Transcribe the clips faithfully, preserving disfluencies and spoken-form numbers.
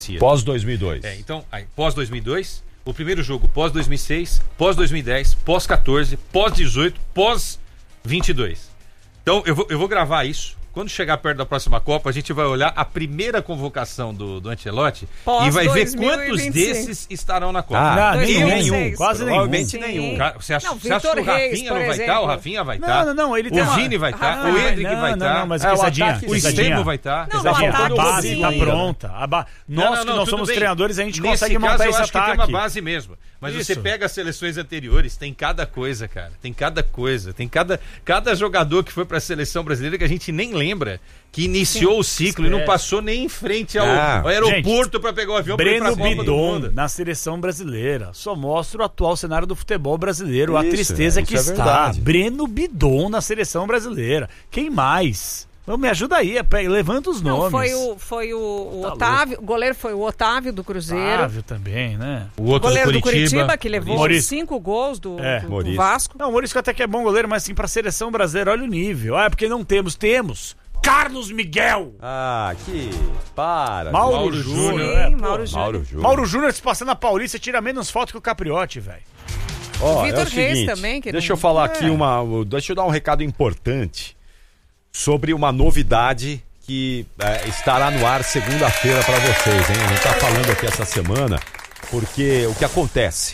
Pós dois mil e dois. É, então, aí, pós dois mil e dois, o primeiro jogo pós dois mil e seis, pós dois mil e dez, pós quatorze, pós dezoito, pós vinte e dois. Então, eu vou, eu vou gravar isso. Quando chegar perto da próxima Copa, a gente vai olhar a primeira convocação do, do Ancelotti Pós e vai dois ver mil e quantos vinte e cinco. desses estarão na Copa. Ah, dois mil e nenhum, seis, quase provavelmente nenhum. Cara, Você acha, Não, você acha que o Vitor Reis, Rafinha por não vai estar? exemplo. O Rafinha vai Não, estar? não, não, ele tem O uma- Vini vai estar? Ah, O Endrick não, vai não, estar? não, mas É, o Pesadinha, ataque, O Pesadinha. Estemo vai estar? Não, Pesadinha, o a ataque, base sim. tá pronta. A ba... Nós Não, não, que não, não tudo somos bem. treinadores, a gente Nesse consegue caso, montar eu esse acho ataque. que tem uma base mesmo. Mas Isso. você pega as seleções anteriores, tem cada coisa, cara. Tem cada coisa. Tem cada, cada jogador que foi pra seleção brasileira que a gente nem lembra, que iniciou o ciclo e não passou nem em frente ao, Ah, ao aeroporto para pegar o avião para ir Breno pra Copa do Bidon Mundo. na seleção brasileira só mostra o atual cenário do futebol brasileiro, a Isso, tristeza é, que isso é está. verdade. Breno Bidon na seleção brasileira. Quem mais? Então, me ajuda aí, é, pega- levanta os Não, nomes. foi o, foi o, o Tá Otávio, o goleiro foi o Otávio do Cruzeiro. Otávio também, né? O O outro goleiro do do Curitiba, Curitiba, que levou Maurício. cinco gols do, É, do- do Maurício. Vasco. Não, o Maurício até que é bom goleiro, mas assim, pra seleção brasileira, olha o nível. Ah, é porque não temos, temos. Carlos Miguel! Ah, que... Para. Mauro, Mauro Júnior. Júnior. é, Sim, pô. Mauro Júnior. Mauro Júnior. Mauro Júnior se passando na Paulista tira menos foto que o Capriotti, velho. Ó, Vitor é o Reis seguinte, também, que deixa não- eu falar É. aqui uma... Deixa eu dar um recado importante sobre uma novidade que é, estará no ar segunda-feira para vocês, hein? A gente tá falando aqui essa semana porque o que acontece?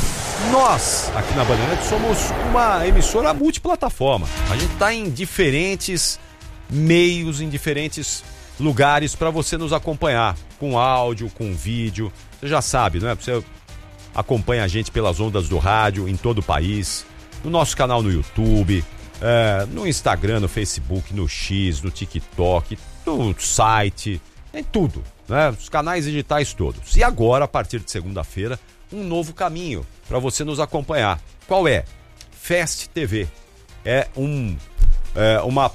Nós, aqui na Bandeirantes, somos uma emissora multiplataforma. A gente tá em diferentes meios, em diferentes lugares para você nos acompanhar, com áudio, com vídeo. Você já sabe, não é? Você acompanha a gente pelas ondas do rádio em todo o país, no nosso canal no YouTube, é, no Instagram, no Facebook, no X, no TikTok, no site, em tudo, né? Os canais digitais todos. E agora, a partir de segunda-feira, um novo caminho para você nos acompanhar. Qual é? Fast T V. É, um, é uma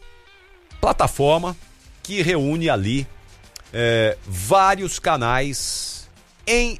plataforma que reúne ali é, vários canais em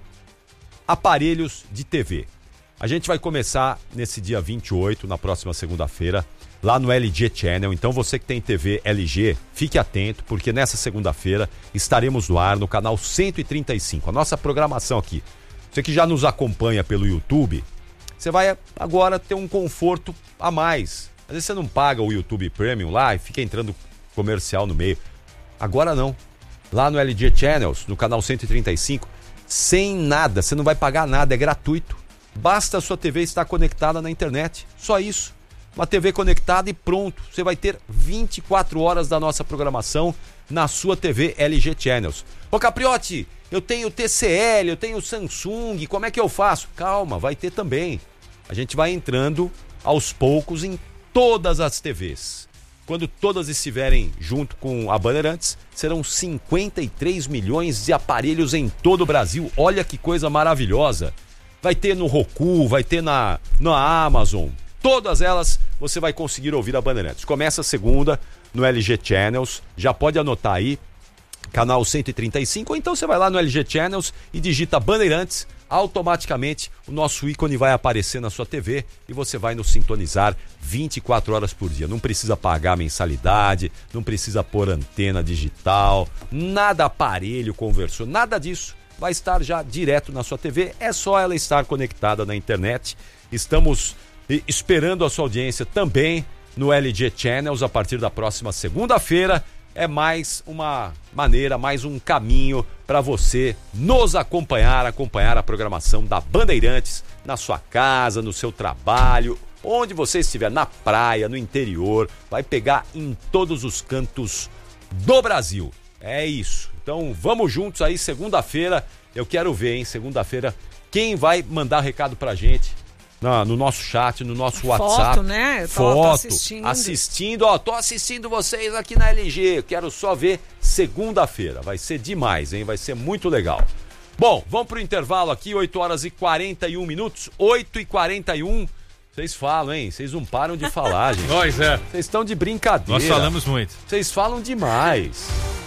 aparelhos de T V. A gente vai começar nesse dia vinte e oito, na próxima segunda-feira, lá no L G Channel. Então você que tem T V L G, fique atento, porque nessa segunda-feira estaremos no ar no canal cento e trinta e cinco. A nossa programação aqui. Você que já nos acompanha pelo YouTube, você vai agora ter um conforto a mais. Às vezes você não paga o YouTube Premium lá e fica entrando comercial no meio. Agora não. Lá no L G Channels, no canal cento e trinta e cinco, sem nada, você não vai pagar nada, é gratuito. Basta a sua T V estar conectada na internet, só isso. Uma T V conectada e pronto. Você vai ter vinte e quatro horas da nossa programação na sua T V L G Channels. Ô Capriotti, eu tenho T C L, eu tenho Samsung, como é que eu faço? Calma, vai ter também. A gente vai entrando aos poucos em todas as T Vs. Quando todas estiverem junto com a Bandeirantes, serão cinquenta e três milhões de aparelhos em todo o Brasil. Olha que coisa maravilhosa. Vai ter no Roku, vai ter na, na Amazon. Todas elas você vai conseguir ouvir a Bandeirantes. Começa segunda no L G Channels. Já pode anotar aí, canal cento e trinta e cinco. Ou então você vai lá no L G Channels e digita Bandeirantes. Automaticamente o nosso ícone vai aparecer na sua T V e você vai nos sintonizar vinte e quatro horas por dia. Não precisa pagar mensalidade, não precisa pôr antena digital, nada aparelho, conversor, nada disso. Vai estar já direto na sua T V, é só ela estar conectada na internet. Estamos esperando a sua audiência também no L G Channels a partir da próxima segunda-feira. É mais uma maneira, mais um caminho para você nos acompanhar, acompanhar a programação da Bandeirantes na sua casa, no seu trabalho, onde você estiver, na praia, no interior, vai pegar em todos os cantos do Brasil. É isso. Então vamos juntos aí, segunda-feira, eu quero ver, hein, segunda-feira, quem vai mandar recado pra gente no, no nosso chat, no nosso Foto, WhatsApp. né? Eu tô, Foto, tô assistindo. assistindo, ó, tô assistindo vocês aqui na L G, quero só ver segunda-feira, vai ser demais, hein, vai ser muito legal. Bom, vamos pro intervalo aqui, oito horas e quarenta e um minutos, oito e quarenta e um, vocês falam, hein, vocês não param de falar, gente. Nós é. Vocês estão de brincadeira. Nós falamos muito. Vocês falam demais.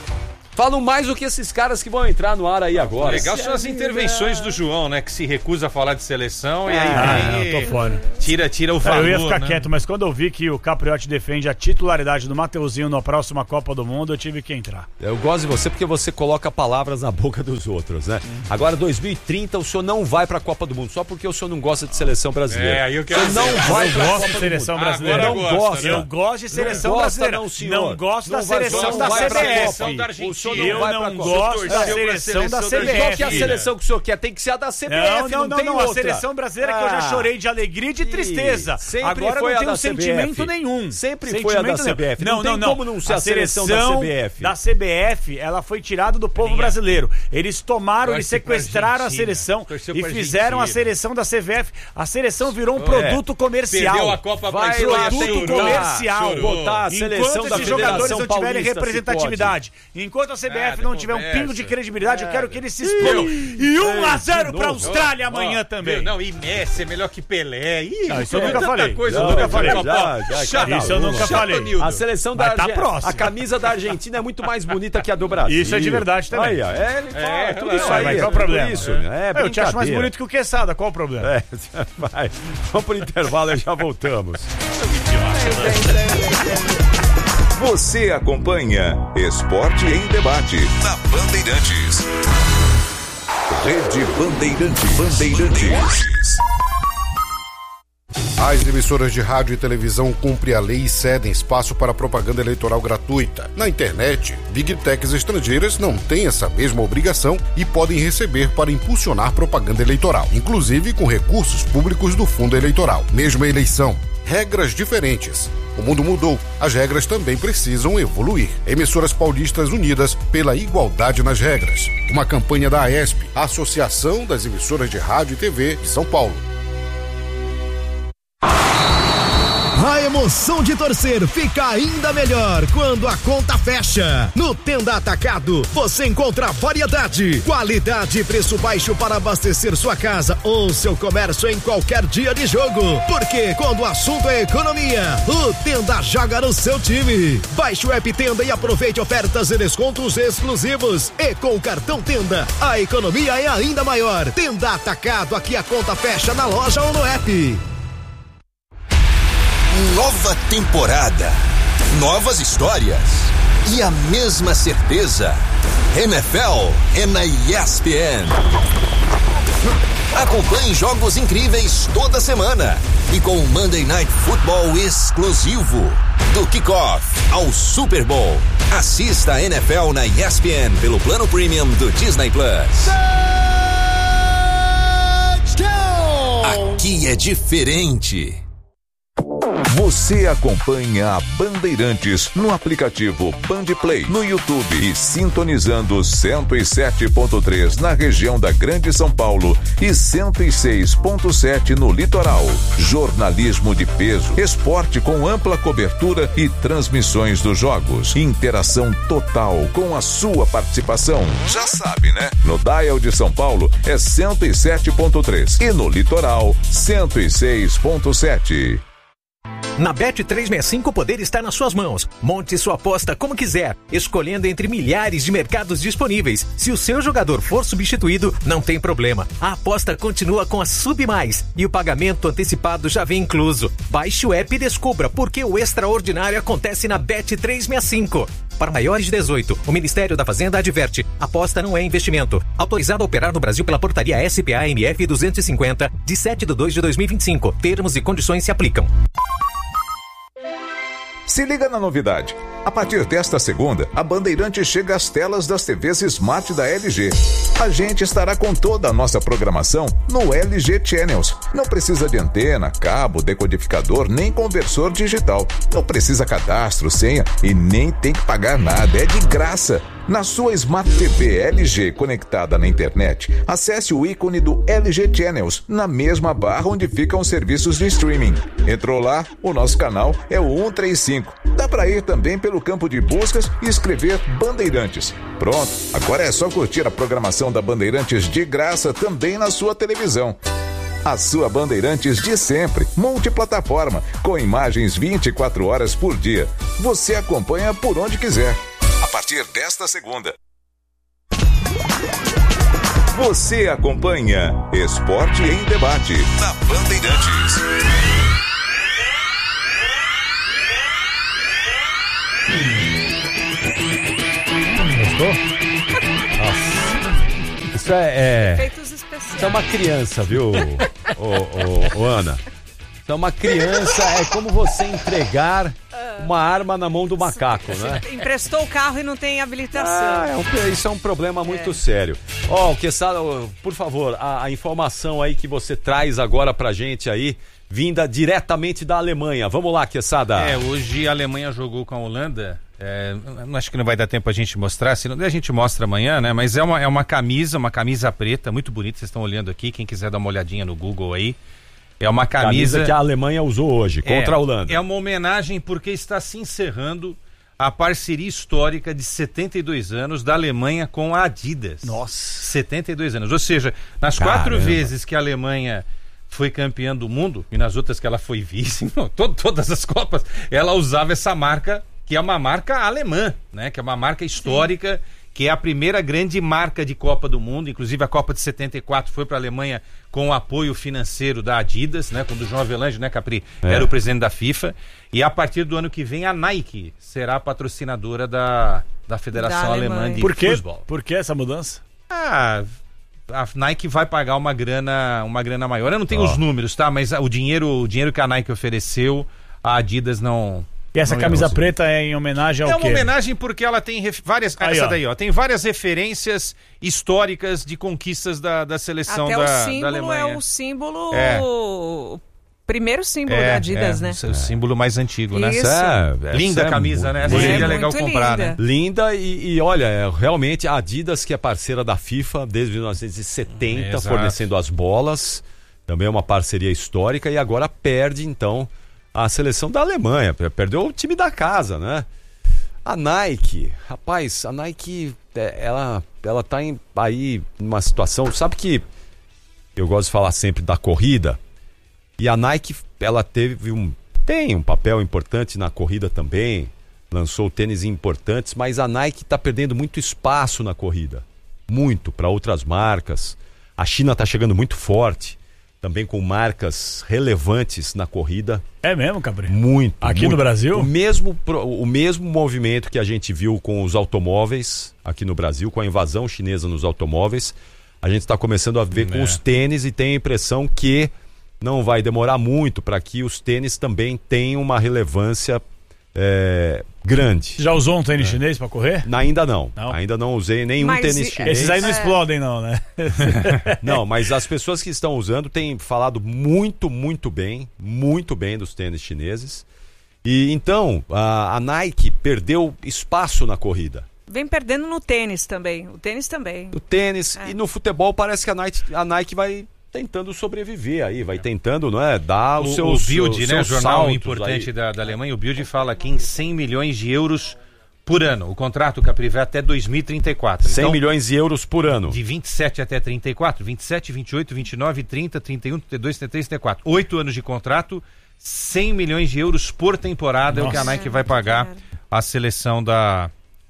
Falam mais do que esses caras que vão entrar no ar aí agora. Legal são as intervenções do João, né? Que se recusa a falar de seleção e aí, Ah, aí não, tô fora. tira, tira o valor. Eu ia ficar né? quieto, mas quando eu vi que o Capriotti defende a titularidade do Mateuzinho na próxima Copa do Mundo, eu tive que entrar. Eu gosto de você porque você coloca palavras na boca dos outros, né? Agora, dois mil e trinta, o senhor não vai pra Copa do Mundo, só porque o senhor não gosta de seleção brasileira. É, aí eu quero Você não dizer, vai eu pra gosto Copa de do seleção Mundo. brasileira. Agora Não gosta, gosta. né? Eu gosto de seleção Não gosta, brasileira. não, senhor. Não gosto Não da vai- seleção não da vai pra C B F. Copa. da O senhor Argentina. não Eu vai não pra Copa. gosto da Torceu pra seleção da seleção C da B Qual que é a F. seleção que o senhor quer? Tem que ser a da C B F, Não, não, não, não, tem não. A outra. seleção brasileira que eu já Ah. chorei de alegria e de tristeza. Sempre Agora foi não a tenho da C B F. sentimento nenhum. Sempre foi a da Sentimento C B F. nenhum. Não tem como não ser a seleção da C B F. Da C B F, ela foi tirada do povo brasileiro. Eles tomaram, eles Torce pra sequestraram a Argentina. seleção Torceu e pra fizeram a Argentina. seleção da C B F. A seleção virou um produto comercial. Perdeu a Copa Vai pra lá, Produto chorou, comercial. chorou. Botar a seleção Enquanto da esses jogadores Federação não tiverem Paulista, se representatividade, enquanto a C B F Nada, não tiver um conversa. pingo de credibilidade, eu quero que eles se explodam. E um a zero pra Austrália amanhã também. Não, e Messi é melhor que Pelé. Ih, Não, isso eu é nunca tanta falei. Coisa, Não, eu nunca já, falei. já, já, Chato, isso eu nunca chato, falei. Nildo. A seleção da Vai tá Argentina, próximo. a camisa da Argentina é muito mais bonita que a do Brasil. Isso é de verdade também. Aí, ó, é, ele fala, É, tudo é, isso vai, aí. vai, qual é o problema? tudo Isso, né? É Eu te acho mais brincadeira. bonito que o Quesada, qual o problema? É, vai. Vamos pro intervalo e já voltamos. Você acompanha Esporte em Debate na Bandeirantes. Rede Bandeirantes. Bandeirantes. As emissoras de rádio e televisão cumprem a lei e cedem espaço para propaganda eleitoral gratuita. Na internet, Big Techs estrangeiras não têm essa mesma obrigação e podem receber para impulsionar propaganda eleitoral, inclusive com recursos públicos do fundo eleitoral. Mesma eleição, regras diferentes. O mundo mudou, as regras também precisam evoluir. Emissoras paulistas unidas pela igualdade nas regras. Uma campanha da AESP, Associação das Emissoras de Rádio e T V de São Paulo. A emoção de torcer fica ainda melhor quando a conta fecha. No Tenda Atacado, você encontra variedade, qualidade e preço baixo para abastecer sua casa ou seu comércio em qualquer dia de jogo. Porque quando o assunto é economia, o Tenda joga no seu time. Baixe o app Tenda e aproveite ofertas e descontos exclusivos. E com o cartão Tenda, a economia é ainda maior. Tenda Atacado, aqui a conta fecha na loja ou no app. Nova temporada, novas histórias e a mesma certeza. N F L é na E S P N. Acompanhe jogos incríveis toda semana e com o Monday Night Football exclusivo. Do kickoff ao Super Bowl. Assista a N F L na E S P N pelo plano premium do Disney Plus. Aqui é diferente. Você acompanha a Bandeirantes no aplicativo Bandplay, no YouTube e sintonizando cento e sete ponto três na região da Grande São Paulo e cento e seis ponto sete no litoral. Jornalismo de peso, esporte com ampla cobertura e transmissões dos jogos. Interação total com a sua participação. Já sabe, né? No Dial de São Paulo é cento e sete ponto três e no litoral cento e seis ponto sete. Na Bet trezentos e sessenta e cinco o poder está nas suas mãos. Monte sua aposta como quiser, escolhendo entre milhares de mercados disponíveis. Se o seu jogador for substituído, não tem problema. A aposta continua com a Sub Mais e o pagamento antecipado já vem incluso. Baixe o app e descubra porque o extraordinário acontece na Bet trezentos e sessenta e cinco. Para maiores de dezoito, o Ministério da Fazenda adverte: aposta não é investimento. Autorizado a operar no Brasil pela portaria S P A M F duzentos e cinquenta, de sete de dois de dois mil e vinte e cinco. Termos e condições se aplicam. Se liga na novidade. A partir desta segunda, a Bandeirante chega às telas das T Vs Smart da L G. A gente estará com toda a nossa programação no L G Channels. Não precisa de antena, cabo, decodificador, nem conversor digital. Não precisa cadastro, senha e nem tem que pagar nada. É de graça. Na sua Smart T V L G conectada na internet, acesse o ícone do L G Channels na mesma barra onde ficam os serviços de streaming. Entrou lá? O nosso canal é o cento e trinta e cinco. Dá para ir também pelo campo de buscas e escrever Bandeirantes. Pronto, agora é só curtir a programação da Bandeirantes de graça também na sua televisão. A sua Bandeirantes de sempre, multiplataforma, com imagens vinte e quatro horas por dia. Você acompanha por onde quiser. partir desta segunda. Você acompanha Esporte em Debate na Bandeirantes. Gostou? Nossa. Isso é, é... Efeitos especiais. Isso é uma criança, viu, ô, ô, ô, Ana? Isso é uma criança, é como você entregar uma arma na mão do macaco, né? Emprestou o carro e não tem habilitação. Ah, é um, isso é um problema muito é. sério. Ó, oh, Quesada, por favor, a, a informação aí que você traz agora pra gente aí, vinda diretamente da Alemanha. Vamos lá, Quesada. É, hoje a Alemanha jogou com a Holanda. É, acho que não vai dar tempo a gente mostrar, se não der a gente mostra amanhã, né? Mas é uma, é uma camisa, uma camisa preta, muito bonita, vocês estão olhando aqui, quem quiser dar uma olhadinha no Google aí. É uma camisa... camisa que a Alemanha usou hoje, contra é, a Holanda. É uma homenagem porque está se encerrando a parceria histórica de setenta e dois anos da Alemanha com a Adidas. Nossa. setenta e dois anos. Ou seja, nas Caramba. quatro vezes que a Alemanha foi campeã do mundo, e nas outras que ela foi vice, não, to- todas as Copas, ela usava essa marca, que é uma marca alemã, né? Que é uma marca histórica... Sim. Que é a primeira grande marca de Copa do Mundo, inclusive a Copa de setenta e quatro foi para a Alemanha com o apoio financeiro da Adidas, né? Quando o João Avelange, né, Capri, é. era o presidente da FIFA. E a partir do ano que vem a Nike será a patrocinadora da, da Federação da Alemã de Por quê? Futebol. Por que essa mudança? Ah, a Nike vai pagar uma grana, uma grana maior. Eu não tenho oh. os números, tá? Mas o dinheiro, o dinheiro que a Nike ofereceu, a Adidas não... E essa não camisa preta é em homenagem ao É quê? uma homenagem porque ela tem ref... várias. Aí, essa ó. daí, ó. Tem várias referências históricas de conquistas da, da seleção Até da, o da símbolo Alemanha. é o símbolo. É. O primeiro símbolo É, da Adidas, é, né? O símbolo mais antigo, né? Isso. É, Linda essa a camisa, é né? muito Essa seria É legal muito comprar, linda. né? Linda e, e olha, é, realmente a Adidas, que é parceira da FIFA desde mil novecentos e setenta, Exato. fornecendo as bolas, também é uma parceria histórica, e agora perde então a seleção da Alemanha, perdeu o time da casa, né? A Nike, rapaz, a Nike, ela, ela tá em, aí numa situação, sabe que eu gosto de falar sempre da corrida, e a Nike, ela teve um, tem um papel importante na corrida também, lançou tênis importantes, mas a Nike tá perdendo muito espaço na corrida, muito, para outras marcas. A China tá chegando muito forte, também com marcas relevantes na corrida. É mesmo, Cabri? Muito. Aqui muito. no Brasil? O mesmo, pro- o mesmo movimento que a gente viu com os automóveis aqui no Brasil, com a invasão chinesa nos automóveis, a gente está começando a ver É. com os tênis, e tem a impressão que não vai demorar muito para que os tênis também tenham uma relevância é, grande. Você já usou um tênis chinês pra correr? Ainda não. Não? Ainda não usei nenhum Mas tênis e- chinês. Esses aí não É. explodem, não, né? Não, mas as pessoas que estão usando têm falado muito, muito bem, muito bem dos tênis chineses. E então, a, a Nike perdeu espaço na corrida. Vem perdendo no tênis também. O tênis também. No tênis É. e no futebol parece que a Nike, a Nike vai tentando sobreviver aí, vai tentando, não é, dar os O, seus o Bild, seus- né? O seus jornal saltos importante aí. da, da Alemanha, o Bild fala aqui em cem milhões de euros por ano. O contrato Capri vai até dois mil e trinta e quatro. cem Então, milhões de euros por ano. de vinte e sete até trinta e quatro, vinte e sete, vinte e oito, vinte e nove, trinta, trinta e um, trinta e dois, trinta e três, trinta e quatro. Oito anos de contrato, cem milhões de euros por temporada. Nossa. É o que a Nike vai pagar Cara. à seleção da,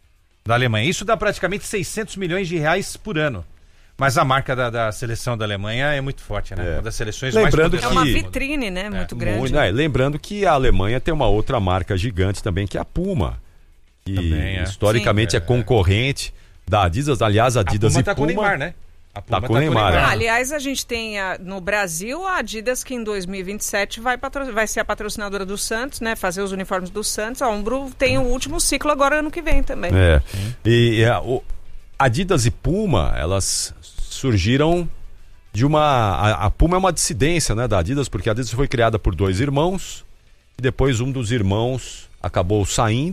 da Alemanha. Isso dá praticamente seiscentos milhões de reais por ano. Mas a marca da, da seleção da Alemanha é muito forte, né? É. Uma das seleções Lembrando mais É que- uma poderosas do mundo. vitrine, né? Muito grande. Muito, né? Lembrando que a Alemanha tem uma outra marca gigante também, que é a Puma. Que Também, é. historicamente Sim. é concorrente da Adidas. Aliás, a A Adidas Puma e tá com Puma... o Neymar, né? A Puma Tá com o Neymar, Ah, é. aliás, a gente tem a- no Brasil a Adidas, que em dois mil e vinte e sete vai, patro- vai ser a patrocinadora do Santos, né? Fazer os uniformes do Santos. A Umbro tem o último ciclo agora ano que vem também. É. E, e a, o Adidas e Puma, elas surgiram de uma... A, a Puma é uma dissidência, né, da Adidas, porque a Adidas foi criada por dois irmãos, e depois um dos irmãos acabou saindo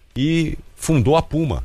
e fundou a Puma.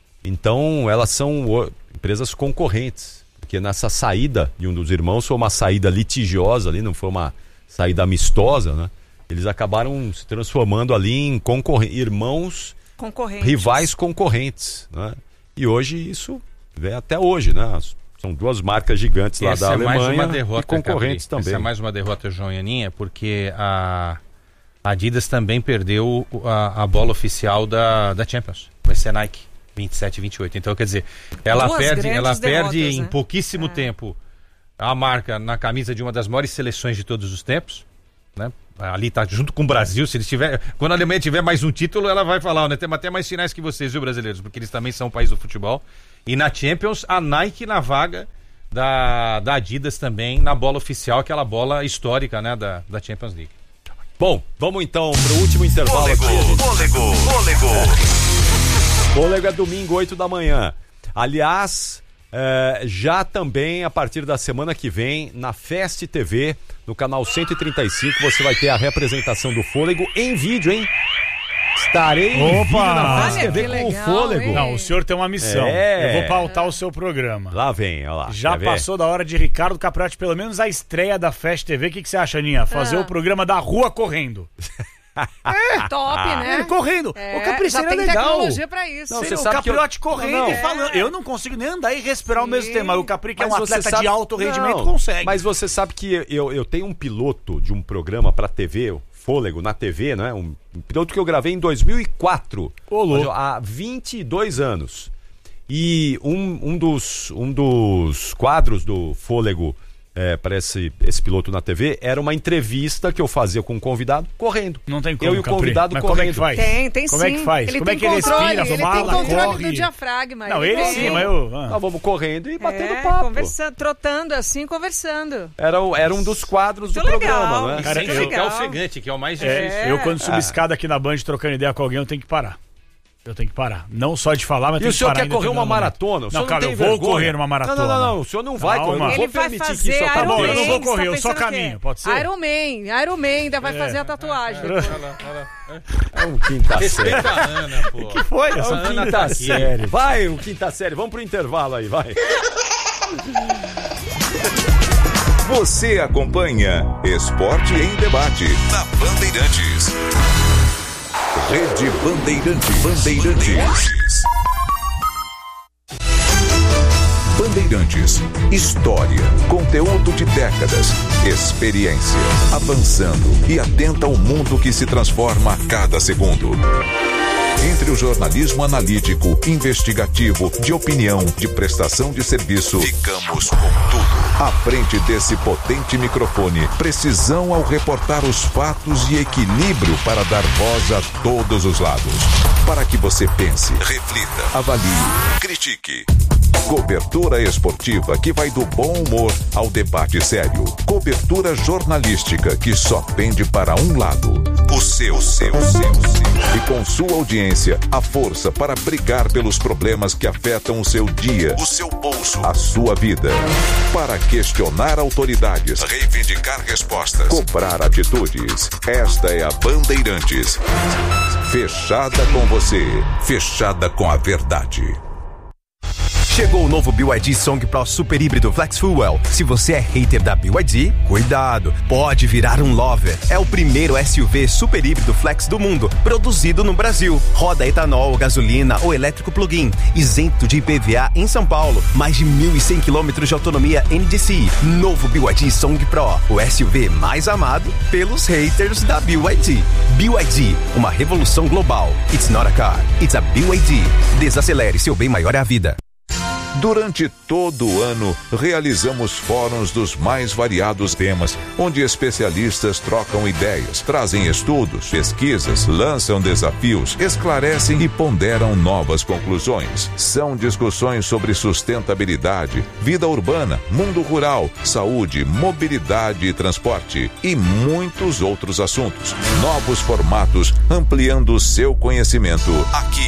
Então, elas são o- empresas concorrentes, porque nessa saída de um dos irmãos foi uma saída litigiosa ali, não foi uma saída amistosa, né? Eles acabaram se transformando ali em concorren- irmãos, Concorrentes. rivais concorrentes, né? E hoje isso vem até hoje, né? As- São duas marcas gigantes lá Essa da é mais Alemanha uma derrota, e concorrentes Capri. também. Essa é mais uma derrota, João e Aninha, porque a a Adidas também perdeu a, a bola oficial da, da Champions. Vai ser a Nike. vinte e sete, vinte e oito. Então, quer dizer, ela Duas perde, grandes ela perde derrotas, em né? pouquíssimo É. tempo a marca na camisa de uma das maiores seleções de todos os tempos, né? Ali tá junto com o Brasil. Se eles tiver, quando a Alemanha tiver mais um título, ela vai falar, né? Temos até mais finais que vocês, viu, brasileiros? Porque eles também são um país do futebol. E na Champions, a Nike na vaga da, da Adidas também, na bola oficial, aquela bola histórica, né, da, da Champions League. Bom, vamos então pro último intervalo aqui. Fôlego, fôlego, fôlego. Fôlego é domingo, oito da manhã. Aliás, é, já também a partir da semana que vem, na Fest T V, no canal cento e trinta e cinco, você vai ter a representação do Fôlego em vídeo, hein? Estarei em Opa! vídeo na Fest Olha, T V que com legal, o Fôlego. hein? Não, o senhor tem uma missão. É. Eu vou pautar o seu programa. Lá vem, olha lá. Já quer ver? passou da hora de Ricardo Capriotti, pelo menos a estreia da Fest T V. O que, que você acha, Aninha? Fazer Ah. o programa da rua correndo. Top, né? Ele correndo. É, o Capriotti já seria tem legal. tecnologia pra isso. Não, Seria você o sabe que eu- Capriotti correndo Não, não. e falando. Eu não consigo nem andar e respirar ao Sim. mesmo tempo. Mas o Capri, que é um Mas você atleta sabe- de alto rendimento, Não, consegue. Mas você sabe que eu, eu tenho um piloto de um programa pra T V, o Fôlego, na T V, né? Um, um piloto que eu gravei em dois mil e quatro. Ô, louco. Há vinte e dois anos. E um, um, dos, um dos quadros do Fôlego é, para esse, esse piloto na T V era uma entrevista que eu fazia com um convidado correndo. Não tem como, Eu e o Capri. convidado Mas correndo. como é que faz? Tem, tem Como sim. é que faz? Ele Como tem é que ele controle, respira, ele fala, tem controle corre? do diafragma. Não, ele sim, mas eu... ah. Nós vamos correndo e batendo É, papo. conversando, trotando assim, conversando. Era, o- era um dos quadros do Muito programa, legal. não é? Cara, Sem eu- ficar legal. ofegante, que é o mais É, difícil. eu quando subo Ah. escada aqui na Band trocando ideia com alguém, eu tenho que parar. Eu tenho que parar. Não só de falar, mas E tenho o que senhor parar. quer em correr uma determinado momento. maratona? O senhor Não, cara, tem eu vou vergonha? correr numa maratona. Não, não, não, o senhor não vai Calma. correr. Eu não Ele vou vai permitir que fazer isso Tá Iron bom, Man. eu não vou você correr, tá eu só pensando o quê? caminho, pode ser? Iron Man, Iron Man ainda vai fazer a tatuagem. depois. É um quinta série. Respeita a Ana, pô. Que foi? A Essa Ana Quinta tá aqui. série. Vai, o quinta série. Vamos pro intervalo aí, vai. Você acompanha Esporte em Debate na Bandeirantes. Rede Bandeirantes. Bandeirantes. Bandeirantes. História, conteúdo de décadas, experiência, avançando e atenta ao mundo que se transforma a cada segundo. Entre o jornalismo analítico, investigativo, de opinião, de prestação de serviço, ficamos com tudo. À frente desse potente microfone, precisão ao reportar os fatos e equilíbrio para dar voz a todos os lados. Para que você pense, reflita, avalie, critique. Cobertura esportiva que vai do bom humor ao debate sério. Cobertura jornalística que só pende para um lado. O seu, seu, seu, seu. E com sua audiência, a força para brigar pelos problemas que afetam o seu dia, o seu bolso, a sua vida. Para questionar autoridades, reivindicar respostas, cobrar atitudes. Esta é a Bandeirantes. Fechada com você, fechada com a verdade. Chegou o novo B Y D Song Pro Super Híbrido Flex Fuel. Se você é hater da B Y D, cuidado, pode virar um lover. É o primeiro S U V super híbrido flex do mundo, produzido no Brasil. Roda etanol, gasolina ou elétrico plug-in, isento de I P V A em São Paulo. Mais de mil e cem quilômetros de autonomia N D C. Novo B Y D Song Pro, o S U V mais amado pelos haters da B Y D. B Y D, uma revolução global. It's not a car, it's a B Y D. Desacelere, seu bem maior é a vida. Durante todo o ano, realizamos fóruns dos mais variados temas, onde especialistas trocam ideias, trazem estudos, pesquisas, lançam desafios, esclarecem e ponderam novas conclusões. São discussões sobre sustentabilidade, vida urbana, mundo rural, saúde, mobilidade e transporte e muitos outros assuntos. Novos formatos, ampliando o seu conhecimento aqui